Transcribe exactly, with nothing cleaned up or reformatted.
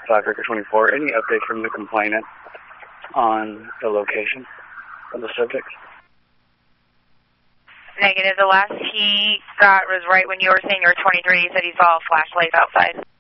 five Ricker twenty-four. Any update from the complainant on the location of the subject? Negative. The last he got was right when you were saying you were twenty-three. He said he saw flashlights outside.